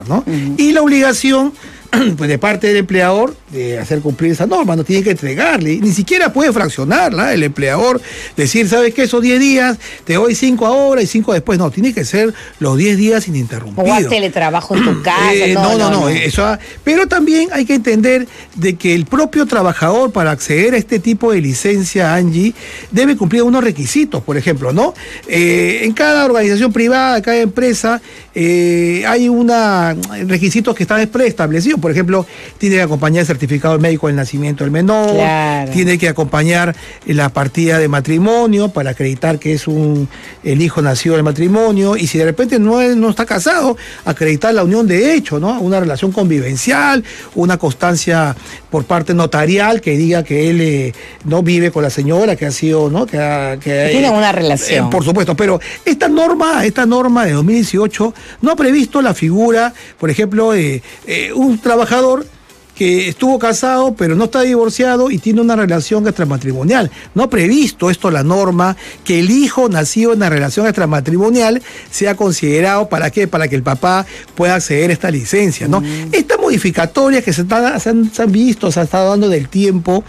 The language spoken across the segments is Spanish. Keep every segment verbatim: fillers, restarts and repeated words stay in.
¿no? Uh-huh. Y la obligación pues de parte del empleador de hacer cumplir esa norma, no tiene que entregarle, ni siquiera puede fraccionarla el empleador, decir, ¿sabes qué? Esos diez días, te doy cinco ahora y cinco después, no, tiene que ser los diez días ininterrumpidos. O haz teletrabajo en tu casa. Eh, no, no, no, no, no. Eso, pero también hay que entender de que el propio trabajador para acceder a este tipo de licencia, Angie, debe cumplir unos requisitos, por ejemplo, ¿no? Eh, en cada organización privada, cada empresa, eh, hay una requisitos que están preestablecidos. Por ejemplo, tiene que acompañar el certificado médico del nacimiento del menor, claro. Tiene que acompañar la partida de matrimonio para acreditar que es un el hijo nacido del matrimonio, y si de repente no, es, no está casado, acreditar la unión de hecho, ¿no? Una relación convivencial, una constancia por parte notarial que diga que él eh, no vive con la señora, que ha sido, ¿no? Que, ha, que tiene eh, una relación. Eh, por supuesto, pero esta norma, esta norma de dos mil dieciocho no ha previsto la figura, por ejemplo, de eh, un trabajador que estuvo casado pero no está divorciado y tiene una relación extramatrimonial. No ha previsto esto la norma, que el hijo nacido en una relación extramatrimonial sea considerado para qué, para que el papá pueda acceder a esta licencia, ¿no? Mm. Estas modificatorias que se, está, se, han, se han visto, se ha estado dando del tiempo,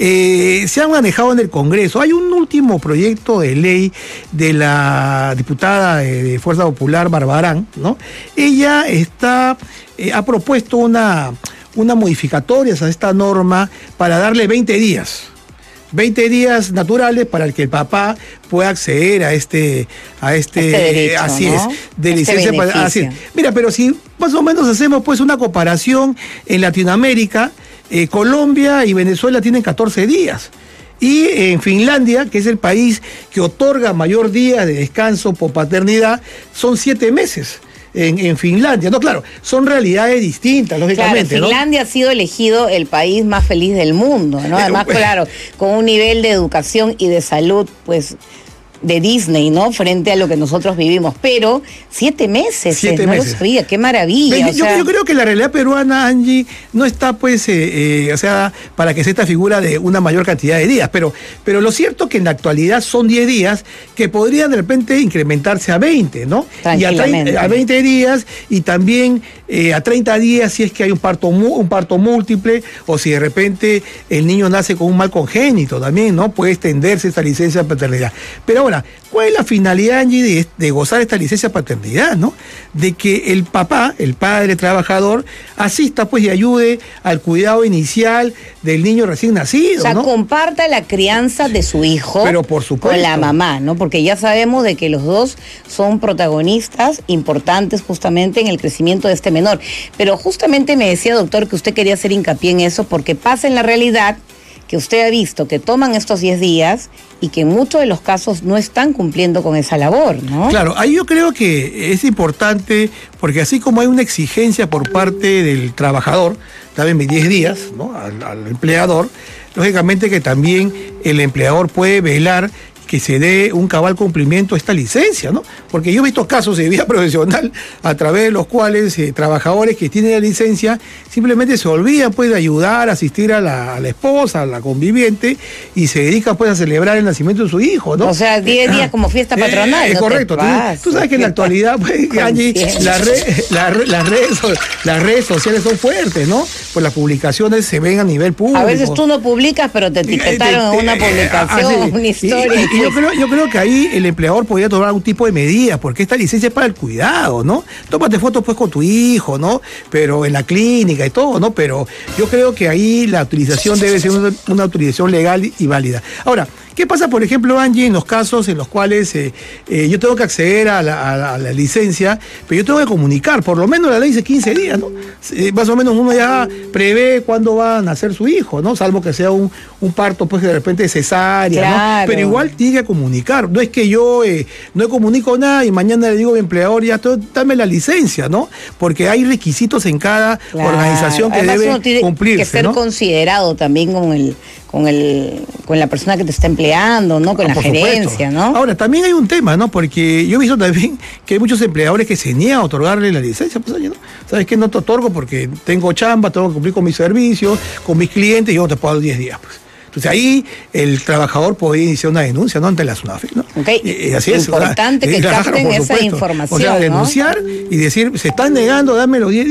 eh, se han manejado en el Congreso. Hay un último proyecto de ley de la diputada de, de Fuerza Popular, Barbarán, ¿no? Ella está, eh, ha propuesto una... unas modificatorias a esta norma para darle veinte días. veinte días naturales para el que el papá pueda acceder a este, a este, este derecho, así ¿no? es, de este licencia para, así es. Mira, pero si más o menos hacemos pues una comparación en Latinoamérica, eh, Colombia y Venezuela tienen catorce días. Y en Finlandia, que es el país que otorga mayor día de descanso por paternidad, son siete meses. En, en Finlandia, no, claro, son realidades distintas, lógicamente. Claro, Finlandia ¿no? ha sido elegido el país más feliz del mundo, ¿no? Además, claro, con un nivel de educación y de salud, pues, de Disney, ¿no? Frente a lo que nosotros vivimos. Pero siete meses, siete no meses. lo sabía, qué maravilla. Yo, o sea... yo creo que la realidad peruana, Angie, no está, pues, eh, eh, o sea, para que sea esta figura de una mayor cantidad de días. Pero, pero lo cierto que en la actualidad son diez días que podrían de repente incrementarse a veinte, ¿no? Y a, treinta, a veinte días y también eh, a treinta días si es que hay un parto, un parto múltiple o si de repente el niño nace con un mal congénito también, ¿no? Puede extenderse esta licencia de paternidad. Pero ahora, ¿cuál es la finalidad, Angie, de, de gozar esta licencia de paternidad, ¿no? De que el papá, el padre trabajador, asista pues y ayude al cuidado inicial del niño recién nacido, O sea, ¿no? comparta la crianza de su hijo. Pero por supuesto. Con la mamá, ¿no? Porque ya sabemos de que los dos son protagonistas importantes justamente en el crecimiento de este menor. Pero justamente me decía, doctor, que usted quería hacer hincapié en eso porque pasa en la realidad que usted ha visto que toman estos diez días y que en muchos de los casos no están cumpliendo con esa labor, ¿no? Claro, ahí yo creo que es importante, porque así como hay una exigencia por parte del trabajador, dame mis diez días, ¿no? Al, al empleador, lógicamente que también el empleador puede velar que se dé un cabal cumplimiento a esta licencia, ¿no? Porque yo he visto casos de vida profesional a través de los cuales eh, trabajadores que tienen la licencia simplemente se olvidan pues de ayudar, asistir a la, a la esposa, a la conviviente y se dedican pues a celebrar el nacimiento de su hijo, ¿no? O sea, diez días como fiesta patronal. Eh, es no correcto. pases, tú, tú sabes que en la actualidad, pues, Angie, la red, la, las, redes, las redes sociales son fuertes, ¿no? Pues las publicaciones se ven a nivel público. A veces tú no publicas, pero te etiquetaron en una publicación, ah, sí. una historia. Y, y, y yo, creo, yo creo que ahí el empleador podría tomar algún tipo de medidas, porque esta licencia es para el cuidado, ¿no? Tómate fotos pues con tu hijo, ¿no? Pero en la clínica y todo, ¿no? Pero yo creo que ahí la utilización debe ser una, una utilización legal y válida. Ahora, ¿qué pasa, por ejemplo, Angie, en los casos en los cuales eh, eh, yo tengo que acceder a la, a, la, a la licencia, pero yo tengo que comunicar, por lo menos la ley dice quince días, ¿no? Eh, más o menos uno ya prevé cuándo va a nacer su hijo, ¿no? Salvo que sea un, un parto, pues, de repente cesárea, claro, ¿no? Pero igual tiene que comunicar. No es que yo eh, no comunico nada y mañana le digo a mi empleador, ya, todo, dame la licencia, ¿no? Porque hay requisitos en cada claro. organización que Además, debe uno tiene cumplirse, que ser ¿no? considerado también con el... con el con la persona que te está empleando, ¿no? Con ah, la gerencia, supuesto. ¿no? Ahora, también hay un tema, ¿no? Porque yo he visto también que hay muchos empleadores que se niegan a otorgarle la licencia. Pues, oye, ¿no? ¿Sabes qué? No te otorgo porque tengo chamba, tengo que cumplir con mis servicios, con mis clientes y yo no te puedo dar diez días, pues. Entonces ahí el trabajador podría iniciar una denuncia, ¿no? Ante la SUNAFE, ¿no? Okay. Y, y así Importante es, que claro, capten esa información, o sea, denunciar, ¿no? Y decir, se están negando, dame los diez días.